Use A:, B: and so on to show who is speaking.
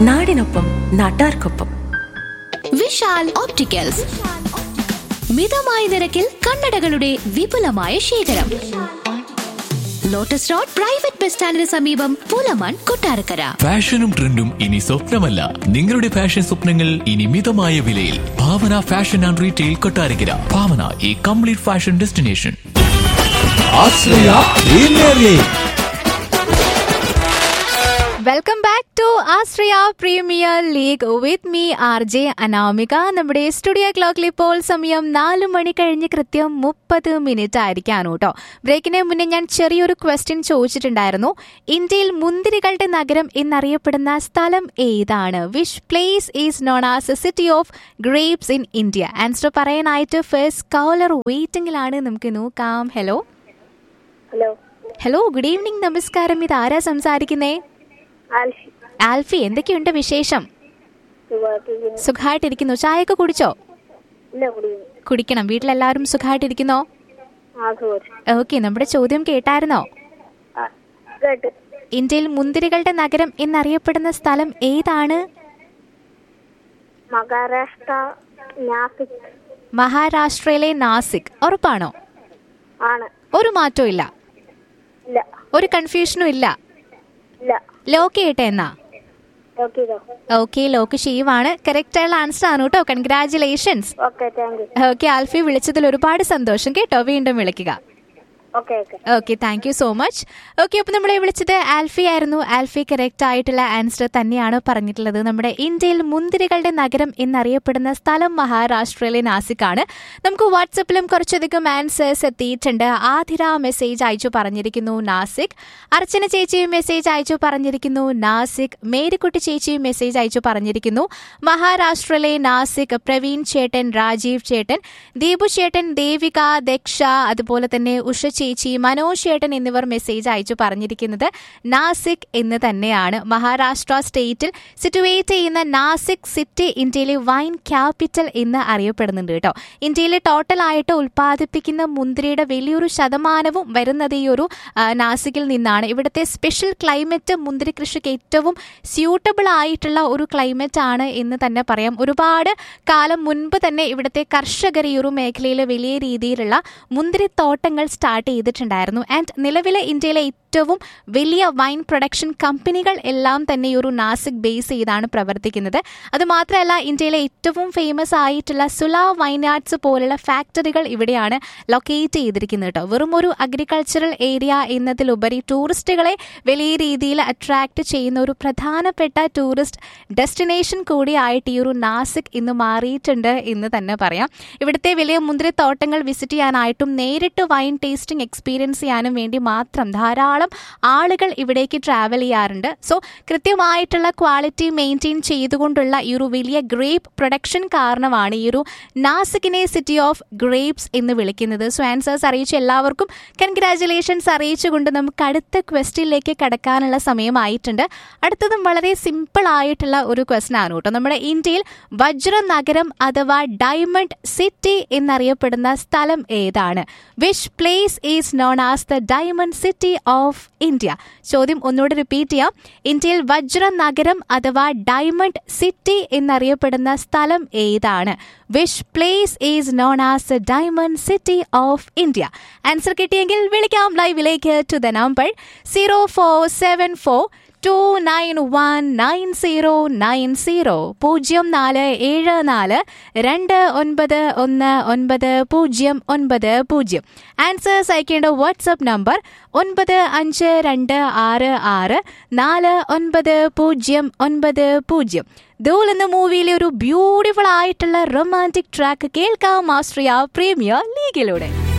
A: നാടിനൊപ്പം നാട്ടാർക്കൊപ്പം.
B: വിശാൽ ഓപ്റ്റിക്കൽസ് മിതമായ നിരക്കിൽ കണ്ണടകളുടെ വിപുലമായ ശേഖരം. ലോട്ടസ് റോഡ് പ്രൈവറ്റ് ബസ് സ്റ്റാൻഡിന് സമീപം പുലമൺ, കൊട്ടാരക്കര.
C: ഫാഷനും ട്രെൻഡും ഇനി സ്വപ്നമല്ല, നിങ്ങളുടെ ഫാഷൻ സ്വപ്നങ്ങൾ ഇനി മിതമായ വിലയിൽ. ഭാവന ഫാഷൻ ആൻഡ് റീറ്റെയിൽ, കൊട്ടാരക്കര. ഭാവന, ഈ complete fashion destination.
D: Welcome back to Ashraya premier league with me RJ Anamika. നമ്മുടെ സ്റ്റുഡിയോ ക്ലോക്കിൽ ഇപ്പോൾ സമയം 4 മണി കഴിഞ്ഞ് കൃത്യം 30 ആയിരിക്കാണ് കേട്ടോ. ബ്രേക്കിന് മുന്നേ ഞാൻ ചെറിയൊരു ക്വസ്റ്റ്യൻ ചോദിച്ചിട്ടുണ്ടായിരുന്നു. ഇന്ത്യയിൽ മുന്തിരികളുടെ നഗരം എന്നറിയപ്പെടുന്ന സ്ഥലം ഏതാണ്? Which place is known as city of grapes in India? Answer പറയാനായിട്ട് ഫസ്റ്റ് കോളർ വെയിറ്റിംഗിലാണ്. നമുക്ക് നോക്കാം. ഹലോ ഹലോ, ഗുഡ് ഈവനിങ്, നമസ്കാരം. ഇത് ആരാ സംസാരിക്കുന്നേ? ആൽഫി, എന്തൊക്കെയുണ്ട് വിശേഷം? സുഖമായിട്ടിരിക്കുന്നു. ചായയൊക്കെ കുടിച്ചോ? കുടിക്കണം. വീട്ടിലെല്ലാവരും സുഖമായിട്ടിരിക്കുന്നോ? ഓക്കെ, നമ്മുടെ ചോദ്യം കേട്ടായിരുന്നോ? ഇന്ത്യയിൽ മുന്തിരികളുടെ നഗരം എന്നറിയപ്പെടുന്ന സ്ഥലം ഏതാണ്? മഹാരാഷ്ട്രയിലെ നാസിക്. ഉറപ്പാണോ? ഒരു മാറ്റവും ഇല്ല? ഒരു കൺഫ്യൂഷനും ഇല്ല? ലോക്ക് ചെയ്യട്ടെ എന്നാ? ഓക്കെ, ലോക്ക് ചെയ്യുവാണ്. കറക്റ്റ് ആയുള്ള ആൻസർ ആണ് കേട്ടോ. കൺഗ്രാറ്റുലേഷൻസ്. ഓക്കെ ആൽഫി, വിളിച്ചതിൽ ഒരുപാട് സന്തോഷം കേട്ടോ. വീണ്ടും വിളിക്കുക. Okay, thank you so much. Okay, അപ്പോൾ നമ്മളെ വിളിച്ചത് ആൽഫി ആയിരുന്നു. ആൽഫി കറക്റ്റ് ആയിട്ടുള്ള ആൻസർ തന്നെയാണ് പറഞ്ഞിട്ടുള്ളത്. നമ്മുടെ ഇന്ത്യയിൽ മുന്തിരികളുടെ നഗരം എന്നറിയപ്പെടുന്ന സ്ഥലം മഹാരാഷ്ട്രയിലെ നാസിക് ആണ്. നമുക്ക് വാട്സപ്പിലും കുറച്ചധികം ആൻസേഴ്സ് എത്തിയിട്ടുണ്ട്. ആതിര മെസ്സേജ് അയച്ചു പറഞ്ഞിരിക്കുന്നു നാസിക്. അർച്ചന ചേച്ചിയും മെസ്സേജ് അയച്ചു പറഞ്ഞിരിക്കുന്നു നാസിക്. മേരിക്കുട്ടി ചേച്ചിയും മെസ്സേജ് അയച്ചു പറഞ്ഞിരിക്കുന്നു മഹാരാഷ്ട്രയിലെ നാസിക്. പ്രവീൺ ചേട്ടൻ, രാജീവ് ചേട്ടൻ, ദീപു ചേട്ടൻ, ദേവിക, ദക്ഷ, അതുപോലെ തന്നെ ഉഷ ചേച്ചി, മനോജ് ചേട്ടൻ എന്നിവർ മെസ്സേജ് അയച്ചു പറഞ്ഞിരിക്കുന്നത് നാസിക് എന്ന് തന്നെയാണ്. മഹാരാഷ്ട്ര സ്റ്റേറ്റിൽ സിറ്റുവേറ്റ് ചെയ്യുന്ന നാസിക് സിറ്റി ഇന്ത്യയിലെ വൈൻ ക്യാപിറ്റൽ എന്ന് അറിയപ്പെടുന്നുണ്ട് കേട്ടോ. ഇന്ത്യയിലെ ടോട്ടലായിട്ട് ഉൽപ്പാദിപ്പിക്കുന്ന മുന്തിരിയുടെ വലിയൊരു ശതമാനവും വരുന്നത് ഈ ഒരു നാസിക്കിൽ നിന്നാണ്. ഇവിടുത്തെ സ്പെഷ്യൽ ക്ലൈമറ്റ് മുന്തിരി കൃഷിക്ക് ഏറ്റവും സ്യൂട്ടബിൾ ആയിട്ടുള്ള ഒരു ക്ലൈമറ്റ് ആണ് എന്ന് തന്നെ പറയാം. ഒരുപാട് കാലം മുൻപ് തന്നെ ഇവിടുത്തെ കർഷകർ ഈ ഒരു മേഖലയിൽ വലിയ രീതിയിലുള്ള മുന്തിരിത്തോട്ടങ്ങൾ സ്റ്റാർട്ട് ചെയ്തിട്ടുണ്ടായിരുന്നു. ആൻഡ് നിലവിലെ ഇന്ത്യയിലെ ഏറ്റവും വലിയ വൈൻ പ്രൊഡക്ഷൻ കമ്പനികൾ എല്ലാം തന്നെ ഈ ഒരു നാസിക് ബേസ് ചെയ്താണ് പ്രവർത്തിക്കുന്നത്. അതുമാത്രമല്ല, ഇന്ത്യയിലെ ഏറ്റവും ഫേമസ് ആയിട്ടുള്ള സുല വൈനാർഡ്സ് പോലുള്ള ഫാക്ടറികൾ ഇവിടെയാണ് ലൊക്കേറ്റ് ചെയ്തിരിക്കുന്നത് കേട്ടോ. വെറും ഒരു അഗ്രികൾച്ചറൽ ഏരിയ എന്നതിലുപരി ടൂറിസ്റ്റുകളെ വലിയ രീതിയിൽ അട്രാക്ട് ചെയ്യുന്ന ഒരു പ്രധാനപ്പെട്ട ടൂറിസ്റ്റ് ഡെസ്റ്റിനേഷൻ കൂടിയായിട്ട് ഈ ഒരു നാസിക് ഇന്ന് മാറിയിട്ടുണ്ട് എന്ന് തന്നെ പറയാം. ഇവിടുത്തെ വലിയ മുന്തിരിത്തോട്ടങ്ങൾ വിസിറ്റ് ചെയ്യാനായിട്ടും നേരിട്ട് വൈൻ ടേസ്റ്റിംഗ് എക്സ്പീരിയൻസ് ചെയ്യാനും വേണ്ടി മാത്രം ധാരാളം ആളുകൾ ഇവിടേക്ക് ട്രാവൽ ചെയ്യാറുണ്ട്. സോ കൃത്യമായിട്ടുള്ള ക്വാളിറ്റി മെയിൻറ്റെയിൻ ചെയ്തുകൊണ്ടുള്ള ഈ ഒരു വലിയ ഗ്രേപ്പ് പ്രൊഡക്ഷൻ കാരണമാണ് ഈ ഒരു നാസിക്കിനെ സിറ്റി ഓഫ് ഗ്രേപ്സ് എന്ന് വിളിക്കുന്നത്. സോ ആൻസേഴ്സ് അറിയിച്ച എല്ലാവർക്കും കൺഗ്രാറ്റുലേഷൻസ് അറിയിച്ചുകൊണ്ട് നമുക്ക് അടുത്ത ക്വസ്റ്റ്യനിലേക്ക് കടക്കാനുള്ള സമയമായിട്ടുണ്ട്. അടുത്തതും വളരെ സിമ്പിൾ ആയിട്ടുള്ള ഒരു ക്വസ്റ്റ്യൻ ആണ് കേട്ടോ. നമ്മുടെ ഇന്ത്യയിൽ വജ്ര നഗരം അഥവാ ഡയമണ്ട് സിറ്റി എന്നറിയപ്പെടുന്ന സ്ഥലം ഏതാണ്? Which place is known as the diamond city of India? ചോദ്യം ഒന്നുകൂടി റിപ്പീറ്റ് ചെയ്യാം. ഇന്ത്യയിൽ വജ്ര നഗരം അഥവാ ഡയമണ്ട് സിറ്റി എന്നറിയപ്പെടുന്ന സ്ഥലം ഏതാണ്? Which place is known as the diamond city of India? Answer കിട്ടിയെങ്കിൽ വിളിക്കാം ലൈവിലേക്ക് ടു ദ നമ്പർ 0474 2919090 0474 2919090. ആൻസേഴ്സ് അയക്കേണ്ട വാട്സ്ആപ്പ് നമ്പർ 9526649090. ധൂൾ എന്ന മൂവിയിലെ ഒരു ബ്യൂട്ടിഫുൾ ആയിട്ടുള്ള റൊമാൻറ്റിക് ട്രാക്ക് കേൾക്കാം ആസ്ട്രിയ പ്രീമിയർ ലീഗിലൂടെ.